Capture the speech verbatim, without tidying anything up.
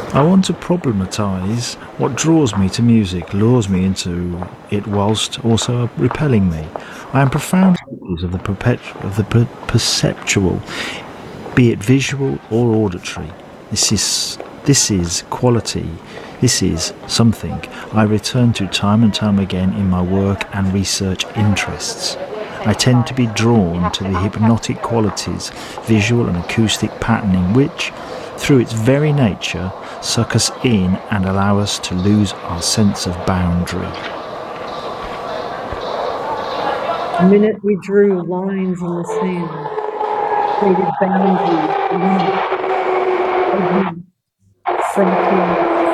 I want to problematize what draws me to music, lures me into it whilst also repelling me. I am profound of the perpet- of the per- perceptual, be it visual or auditory. This is this is quality. This is something I return to time and time again in my work and research interests. I tend to be drawn to the hypnotic qualities, visual and acoustic patterning, which, through its very nature, suck us in and allow us to lose our sense of boundary. The minute we drew lines in the sand, created boundaries, limits, edges, frontiers,